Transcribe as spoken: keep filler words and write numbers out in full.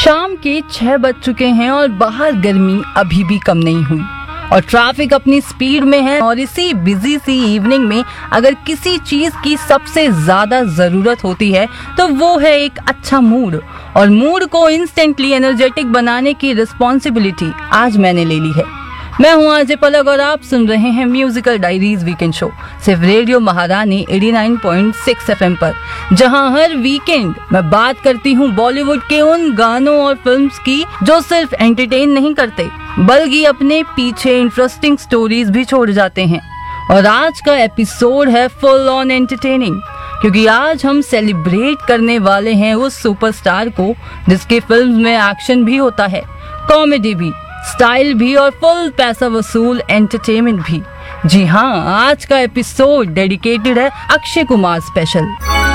शाम के छह बज चुके हैं और बाहर गर्मी अभी भी कम नहीं हुई और ट्रैफिक अपनी स्पीड में है। और इसी बिजी सी इवनिंग में अगर किसी चीज की सबसे ज्यादा जरूरत होती है तो वो है एक अच्छा मूड। और मूड को इंस्टेंटली एनर्जेटिक बनाने की रिस्पॉन्सिबिलिटी आज मैंने ले ली है। मैं हूँ अजय पलक और आप सुन रहे हैं म्यूजिकल डायरीज वीकेंड शो सिर्फ रेडियो महारानी नवासी पॉइंट छह एफएम पर, जहां हर वीकेंड मैं बात करती हूँ बॉलीवुड के उन गानों और फिल्म्स की जो सिर्फ एंटरटेन नहीं करते बल्कि अपने पीछे इंटरेस्टिंग स्टोरीज भी छोड़ जाते हैं। और आज का एपिसोड है फुल ऑन एंटरटेनिंग, क्योंकि आज हम सेलिब्रेट करने वाले हैं उस सुपरस्टार को जिसके फिल्म में एक्शन भी होता है, कॉमेडी भी, स्टाइल भी और फुल पैसा वसूल एंटरटेनमेंट भी। जी हाँ, आज का एपिसोड डेडिकेटेड है अक्षय कुमार स्पेशल।